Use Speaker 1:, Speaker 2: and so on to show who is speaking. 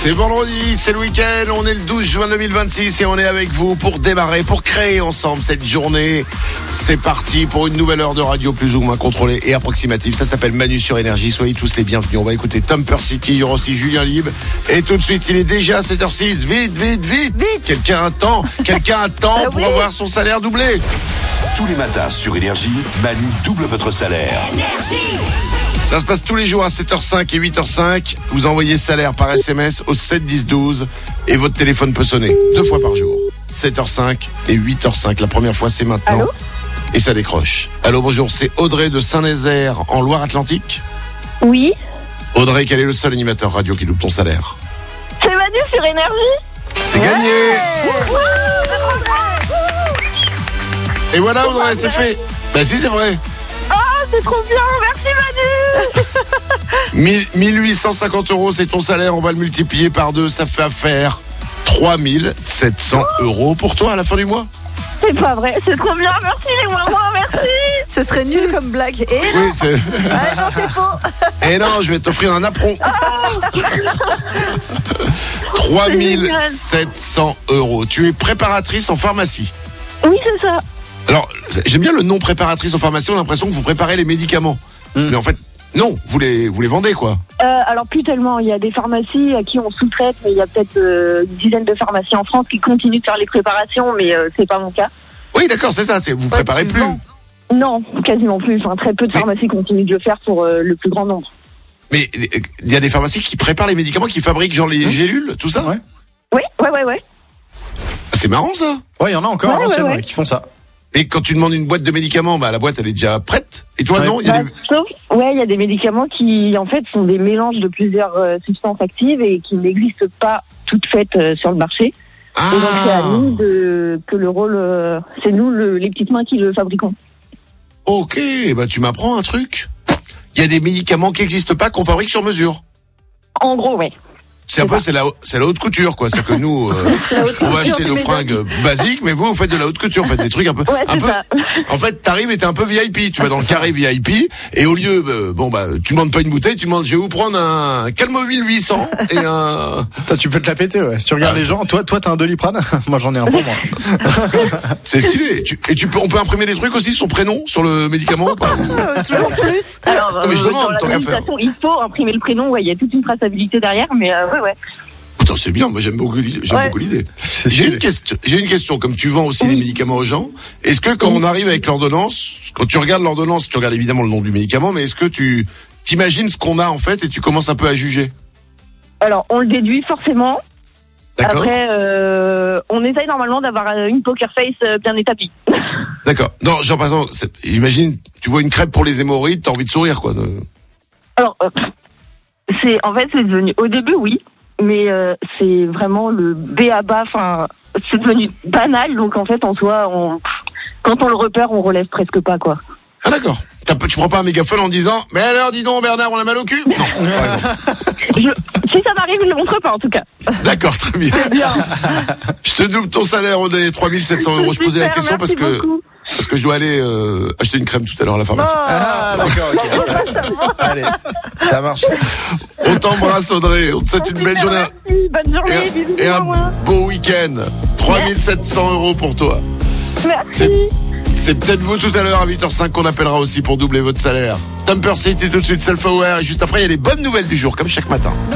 Speaker 1: C'est vendredi, c'est le week-end, on est le 12 juin 2026 et on est avec vous pour démarrer, pour créer ensemble cette journée. C'est parti pour une nouvelle heure de radio plus ou moins contrôlée et approximative. Ça s'appelle Manu sur Énergie, soyez tous les bienvenus. On va écouter Thumper City, il y aura aussi Julien Libre. Et tout de suite, il est déjà 7h06, vite. Quelqu'un a un temps pour avoir son salaire doublé.
Speaker 2: Tous les matins sur Énergie, Manu double votre salaire.
Speaker 3: Énergie.
Speaker 1: Ça se passe tous les jours à 7h05 et 8h05. Vous envoyez salaire par SMS au 7 10 12 et votre téléphone peut sonner 2 fois par jour. 7h05 et 8h05. La première fois, c'est maintenant.
Speaker 4: Allô ?
Speaker 1: Et ça décroche. Allô, bonjour, c'est Audrey de Saint-Nazaire en Loire-Atlantique.
Speaker 4: Oui,
Speaker 1: Audrey, quel est le seul animateur radio qui double ton salaire ?
Speaker 4: c'est Manu sur Énergie.
Speaker 1: C'est gagné. Et voilà, Audrey, c'est fait. Ben si, c'est vrai.
Speaker 4: Ah, c'est trop bien, merci Manu.
Speaker 1: 1850 €, c'est ton salaire. On va le multiplier par 2. Ça fait affaire 3700 € pour toi à la fin du mois.
Speaker 4: C'est pas vrai, c'est trop bien, merci les mamans, merci.
Speaker 3: Ce serait nul comme blague. Et
Speaker 1: Oui, c'est...
Speaker 3: ah, non, c'est faux.
Speaker 1: Et non, je vais t'offrir un apron. 3700 €. Tu es préparatrice en pharmacie.
Speaker 4: Oui, c'est ça.
Speaker 1: Alors, j'aime bien le nom préparatrice en pharmacie. On a l'impression que vous préparez les médicaments. Mais en fait, non, vous les vendez, quoi.
Speaker 4: Alors plus tellement, il y a des pharmacies à qui on sous-traite, mais il y a peut-être une dizaine de pharmacies en France qui continuent de faire les préparations, mais c'est pas mon cas.
Speaker 1: Oui, d'accord, c'est ça. Vous préparez plus.
Speaker 4: Non, quasiment plus. Enfin, très peu de pharmacies continuent de le faire pour le plus grand nombre.
Speaker 1: Mais il y a des pharmacies qui préparent les médicaments, qui fabriquent genre les gélules, tout ça.
Speaker 5: Ouais.
Speaker 4: Oui.
Speaker 1: C'est marrant, ça.
Speaker 5: Ouais, il y en a encore à
Speaker 4: Ouais,
Speaker 5: l'ancienne
Speaker 4: ouais.
Speaker 5: qui font ça.
Speaker 1: Et quand tu demandes une boîte de médicaments, bah la boîte elle est déjà prête. Et toi
Speaker 5: Ouais.
Speaker 1: non, il y a des...
Speaker 4: Sauf, il y a des médicaments qui, en fait, sont des mélanges de plusieurs substances actives et qui n'existent pas toutes faites sur le marché. Et donc, c'est à nous que le rôle, c'est nous les petites mains qui le fabriquons.
Speaker 1: Ok, bah tu m'apprends un truc. Il y a des médicaments qui n'existent pas, qu'on fabrique sur mesure.
Speaker 4: En gros, ouais.
Speaker 1: C'est un peu, c'est la haute couture, quoi. C'est que nous, on va acheter nos fringues basiques, mais vous faites de la haute couture, vous faites des trucs un peu,
Speaker 4: Ouais, c'est ça.
Speaker 1: En fait, t'arrives et t'es un peu VIP. Tu vas dans le carré VIP, et au lieu, tu demandes pas une bouteille, tu demandes, je vais vous prendre un Calmoville 800 et un...
Speaker 5: Toi, tu peux te la péter, ouais. Si tu regardes les gens, toi, t'as un Doliprane. Moi, j'en ai un pour moi.
Speaker 1: C'est stylé. On peut imprimer des trucs aussi, son prénom, sur le médicament ou pas?
Speaker 3: Toujours plus.
Speaker 4: Alors,
Speaker 1: mais je demande,
Speaker 4: dans la
Speaker 1: tant qu'à faire.
Speaker 4: communication, il faut imprimer le prénom, ouais, il y a toute une traçabilité derrière, mais ouais.
Speaker 1: Putain, c'est bien, moi j'aime beaucoup l'idée.
Speaker 5: C'est
Speaker 1: J'ai
Speaker 5: stylé.
Speaker 1: une question, comme tu vends aussi les médicaments aux gens, est-ce que quand on arrive avec l'ordonnance, quand tu regardes l'ordonnance, tu regardes évidemment le nom du médicament, mais est-ce que tu t'imagines ce qu'on a en fait et tu commences un peu à juger?
Speaker 4: Alors, on le déduit forcément.
Speaker 1: D'accord.
Speaker 4: Après, on essaye normalement d'avoir une poker face bien établie.
Speaker 1: D'accord. Non, genre par exemple, j'imagine, tu vois une crêpe pour les hémorroïdes, t'as envie de sourire, quoi.
Speaker 4: Alors, c'est devenu, au début, oui, mais c'est vraiment le b.a.-ba, enfin, c'est devenu banal, donc en fait, en soi, quand on le repère, on relève presque pas, quoi.
Speaker 1: Ah d'accord. Tu prends pas un mégaphone en disant, mais alors dis donc Bernard, on a mal au cul? Non, par exemple.
Speaker 4: Si ça m'arrive, je le montre pas, en tout cas.
Speaker 1: D'accord, très bien.
Speaker 4: Bien.
Speaker 1: Je te double ton salaire au 3700 €. Je posais la
Speaker 4: Super,
Speaker 1: question parce
Speaker 4: merci beaucoup.
Speaker 1: que je dois aller acheter une crème tout à l'heure à la pharmacie.
Speaker 5: Ah, d'accord, ok. Allez, ça marche.
Speaker 1: On t'embrasse Audrey, on te souhaite une belle journée
Speaker 4: Merci, bonne journée, bisous,
Speaker 1: et un
Speaker 4: au revoir.
Speaker 1: beau week-end. 3700 € pour toi.
Speaker 4: Merci.
Speaker 1: C'est peut-être vous tout à l'heure à 8h05 qu'on appellera aussi pour doubler votre salaire. Thumper City tout de suite, Self-Aware. Et juste après, il y a les bonnes nouvelles du jour, comme chaque matin.